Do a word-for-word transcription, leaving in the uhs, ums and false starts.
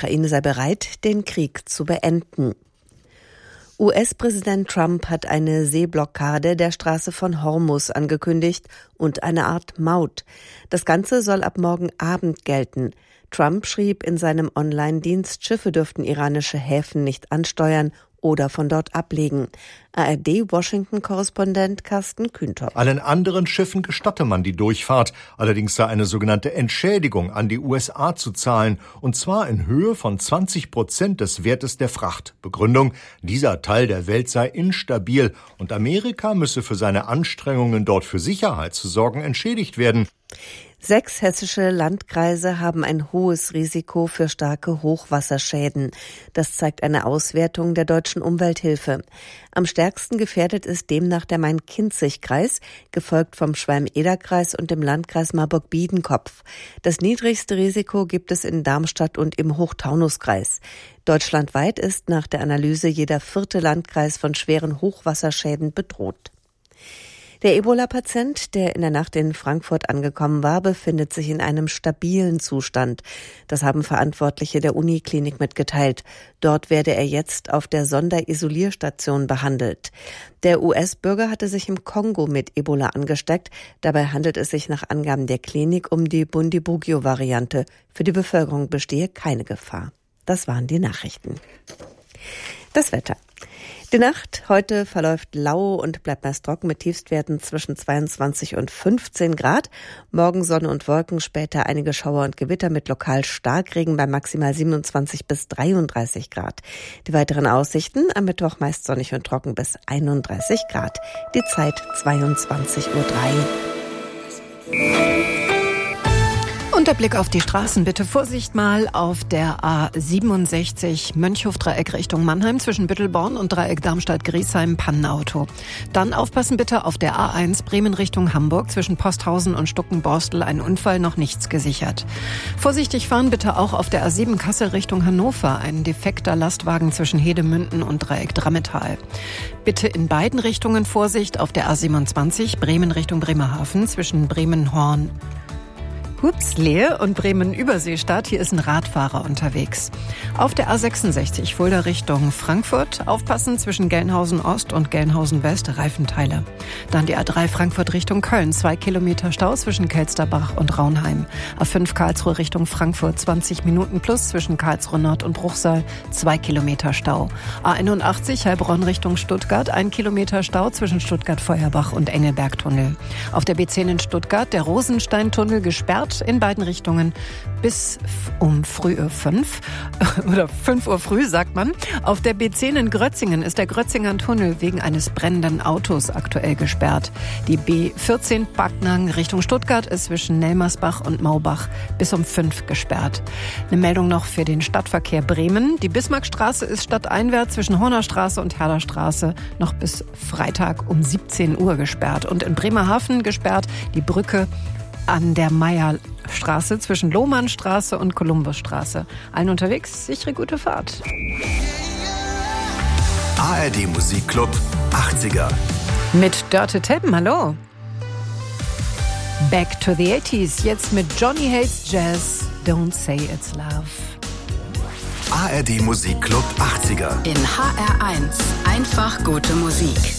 Ukraine sei bereit, den Krieg zu beenden. U S-Präsident Trump hat eine Seeblockade der Straße von Hormuz angekündigt und eine Art Maut. Das Ganze soll ab morgen Abend gelten. Trump schrieb in seinem Online-Dienst, Schiffe dürften iranische Häfen nicht ansteuern oder von dort ablegen. A R D-Washington-Korrespondent Carsten Kühntopp. Allen anderen Schiffen gestatte man die Durchfahrt. Allerdings sei eine sogenannte Entschädigung an die U S A zu zahlen. Und zwar in Höhe von zwanzig Prozent des Wertes der Fracht. Begründung: Dieser Teil der Welt sei instabil und Amerika müsse für seine Anstrengungen, dort für Sicherheit zu sorgen, entschädigt werden. Sechs hessische Landkreise haben ein hohes Risiko für starke Hochwasserschäden. Das zeigt eine Auswertung der Deutschen Umwelthilfe. Am stärksten gefährdet ist demnach der Main-Kinzig-Kreis, gefolgt vom Schwalm-Eder-Kreis und dem Landkreis Marburg-Biedenkopf. Das niedrigste Risiko gibt es in Darmstadt und im Hochtaunuskreis. Deutschlandweit ist nach der Analyse jeder vierte Landkreis von schweren Hochwasserschäden bedroht. Der Ebola-Patient, der in der Nacht in Frankfurt angekommen war, befindet sich in einem stabilen Zustand. Das haben Verantwortliche der Uniklinik mitgeteilt. Dort werde er jetzt auf der Sonderisolierstation behandelt. Der U S-Bürger hatte sich im Kongo mit Ebola angesteckt. Dabei handelt es sich nach Angaben der Klinik um die Bundibugyo-Variante. Für die Bevölkerung bestehe keine Gefahr. Das waren die Nachrichten. Das Wetter. Die Nacht heute verläuft lau und bleibt meist trocken mit Tiefstwerten zwischen zweiundzwanzig und fünfzehn Grad. Morgen Sonne und Wolken, später einige Schauer und Gewitter mit lokal Starkregen bei maximal siebenundzwanzig bis dreiunddreißig Grad. Die weiteren Aussichten: am Mittwoch meist sonnig und trocken bis einunddreißig Grad. Die Zeit zweiundzwanzig Uhr drei. Und der Blick auf die Straßen, bitte Vorsicht mal auf der A siebenundsechzig Mönchhof-Dreieck Richtung Mannheim zwischen Büttelborn und Dreieck Darmstadt-Griesheim, Pannenauto. Dann aufpassen bitte auf der A eins Bremen Richtung Hamburg zwischen Posthausen und Stuckenborstel, ein Unfall, noch nichts gesichert. Vorsichtig fahren bitte auch auf der A sieben Kassel Richtung Hannover, ein defekter Lastwagen zwischen Hedemünden und Dreieck Drammetal. Bitte in beiden Richtungen Vorsicht auf der A siebenundzwanzig Bremen Richtung Bremerhaven zwischen Bremen-Horn Ups, Lehe und Bremen-Überseestadt. Hier ist ein Radfahrer unterwegs. Auf der A sechsundsechzig Fulda Richtung Frankfurt. Aufpassen zwischen Gelnhausen Ost und Gelnhausen West, Reifenteile. Dann die A drei Frankfurt Richtung Köln. Zwei Kilometer Stau zwischen Kelsterbach und Raunheim. A fünf Karlsruhe Richtung Frankfurt. zwanzig Minuten plus zwischen Karlsruhe Nord und Bruchsal. Zwei Kilometer Stau. A einundachtzig Heilbronn Richtung Stuttgart. Ein Kilometer Stau zwischen Stuttgart-Feuerbach und Engelbergtunnel. Auf der B zehn in Stuttgart der Rosensteintunnel gesperrt in beiden Richtungen bis um früh fünf oder fünf Uhr früh, sagt man. Auf der B zehn in Grötzingen ist der Grötzinger Tunnel wegen eines brennenden Autos aktuell gesperrt. Die B vierzehn Backnang Richtung Stuttgart ist zwischen Nelmersbach und Maubach bis um fünf gesperrt. Eine Meldung noch für den Stadtverkehr Bremen. Die Bismarckstraße ist stadteinwärts zwischen Hornerstraße und Herderstraße noch bis Freitag um siebzehn Uhr gesperrt. Und in Bremerhaven gesperrt die Brücke an der Meierstraße zwischen Lohmannstraße und Kolumbusstraße. Allen unterwegs, sichere gute Fahrt. A R D Musikclub achtziger. Mit Dörte Teppen, hallo. Back to the eighties, jetzt mit Johnny Hates Jazz, Don't Say It's Love. A R D Musikclub achtziger. In H R eins, einfach gute Musik.